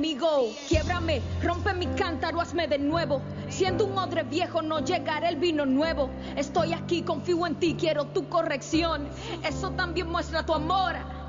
conmigo. Quiébrame, rompe mi cántaro, hazme de nuevo. Siendo un odre viejo no llegará el vino nuevo. Estoy aquí, confío en ti, quiero tu corrección. Eso también muestra tu amor.